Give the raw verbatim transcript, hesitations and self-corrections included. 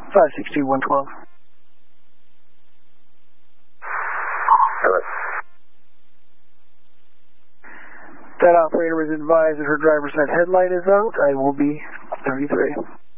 five six two, one twelve. Hello. That operator was advised that her driver's side headlight is out. I will be thirty-three.